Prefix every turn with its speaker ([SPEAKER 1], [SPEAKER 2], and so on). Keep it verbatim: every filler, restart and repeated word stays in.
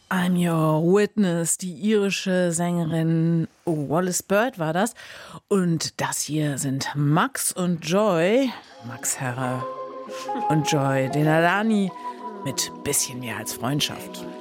[SPEAKER 1] I'm Your Witness, die irische Sängerin oh, Wallis Bird war das. Und das hier sind Max und Joy, Max Herre und Joy Denalani mit bisschen mehr als Freundschaft.